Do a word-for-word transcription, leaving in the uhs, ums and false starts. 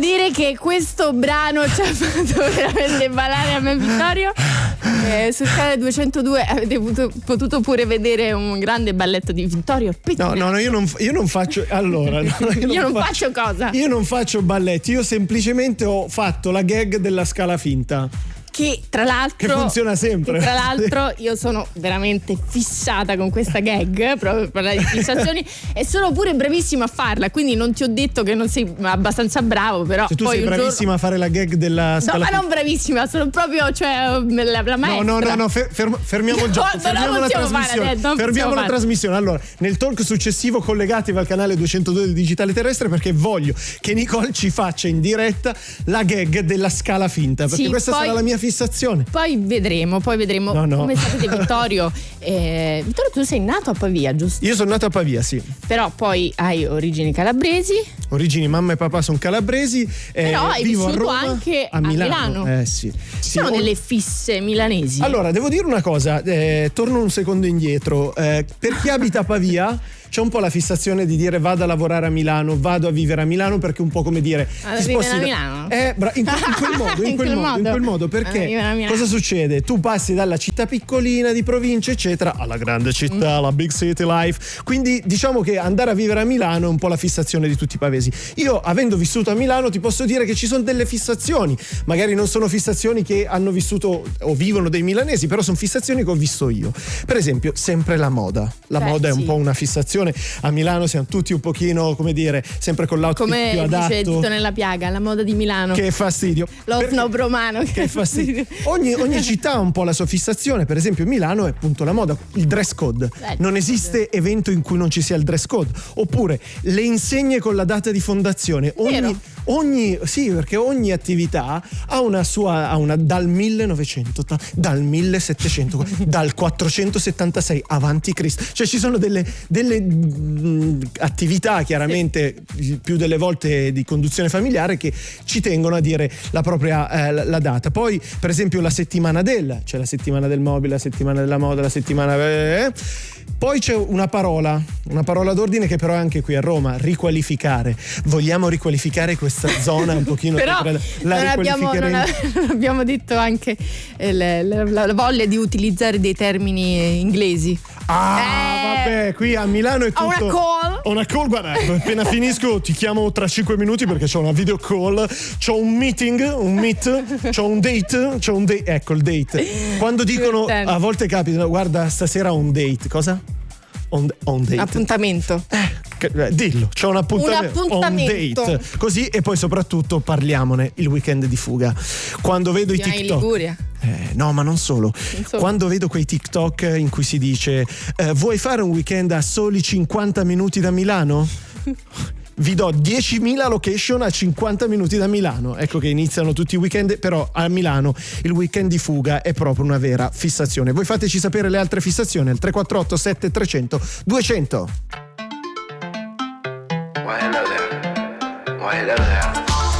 dire che questo brano ci ha fatto veramente ballare a me, Vittorio. Eh, su Canale duecentodue avete potuto, potuto pure vedere un grande balletto di Vittorio Pettinati. No, no, no, io non, io non faccio. Allora, no, io, io non, non faccio, faccio cosa? Io non faccio balletti, io semplicemente ho fatto la gag della scala finta. Che tra l'altro che funziona sempre. Tra l'altro io sono veramente fissata con questa gag, proprio per parlare di fissazioni, e sono pure bravissima a farla, quindi non ti ho detto che non sei abbastanza bravo, però cioè, tu poi sei bravissima giorno... a fare la gag della scala No, ma finta. non bravissima, sono proprio, cioè, la, la maestra. No, no, no, no ferm- fermiamo il No, gioco, no, fermiamo la trasmissione. Fare, no, fermiamo la fare. trasmissione. Allora, nel talk successivo collegatevi al canale duecentodue del Digitale Terrestre, perché voglio che Nicole ci faccia in diretta la gag della scala finta, perché sì, questa poi... sarà la mia fissazione. Poi vedremo, poi vedremo. No, no. Come sapete, Vittorio, eh, Vittorio, tu sei nato a Pavia, giusto? Io sono nato a Pavia, sì. Però poi hai origini calabresi. Origini, mamma e papà sono calabresi. Eh, Però hai vivo vissuto a Roma, anche a Milano. a Milano. Eh sì. Ci sì, sono ho... delle fisse milanesi? Allora, devo dire una cosa, eh, torno un secondo indietro. Eh, per chi abita a Pavia c'è un po' la fissazione di dire vado a lavorare a Milano, vado a vivere a Milano, perché è un po' come dire vado a vivere a Milano? Eh, bra- in, in quel modo, in, in quel, quel modo, modo. in quel modo, perché cosa succede? Tu passi dalla città piccolina di provincia eccetera alla grande città, mm. la big city life, quindi diciamo che andare a vivere a Milano è un po' la fissazione di tutti i pavesi. Io, avendo vissuto a Milano, ti posso dire che ci sono delle fissazioni, magari non sono fissazioni che hanno vissuto o vivono dei milanesi, però sono fissazioni che ho visto io. Per esempio, sempre la moda. La Beh, moda è sì. un po' una fissazione. A Milano siamo tutti un pochino, come dire, sempre con l'outfit come più adatto. Come dice Dito nella piaga, la moda di Milano. Che fastidio. Lo Perché... snobromano. Che fastidio. Ogni, ogni città ha un po' la sua fissazione. Per esempio Milano è appunto la moda, il dress code. Beh, non esiste evento in cui non ci sia il dress code. Oppure le insegne con la data di fondazione. Ogni, ogni sì, perché ogni attività ha una sua, ha una dal millenovecento, dal millesettecento, dal quattrocentosettantasei avanti Cristo. Cioè ci sono delle, delle mh, attività chiaramente sì. più delle volte di conduzione familiare che ci tengono a dire la propria eh, la, la data. Poi per esempio la settimana del, c'è la settimana del mobile, la settimana della moda, la settimana eh, poi c'è una parola, una parola d'ordine che però è anche qui a Roma, riqualificare. Vogliamo riqualificare questa zona un pochino. Però la non, abbiamo, non abbiamo detto anche eh, la, la, la voglia di utilizzare dei termini inglesi. Ah, eh, vabbè, qui a Milano è tutto. Ho una call. Ho una call, guarda, appena finisco ti chiamo tra cinque minuti perché c'ho una video call, c'ho un meeting, un meet, c'ho un date, c'ho un date, ecco il date. Quando dicono, a volte capita, guarda, stasera ho un date, cosa? On, on date. Appuntamento. Eh, dillo, c'ho un appuntamento, un appuntamento. On date. Così, e poi soprattutto parliamone, il weekend di fuga. Quando vedo Siamo i TikTok. in Liguria. Eh, no, ma non solo. non solo. Quando vedo quei TikTok in cui si dice eh, vuoi fare un weekend a soli cinquanta minuti da Milano? Vi do diecimila location a cinquanta minuti da Milano. Ecco che iniziano tutti i weekend, però a Milano il weekend di fuga è proprio una vera fissazione. Voi fateci sapere le altre fissazioni al tre quattro otto sette trecento duecento. Why hello there? Why hello there?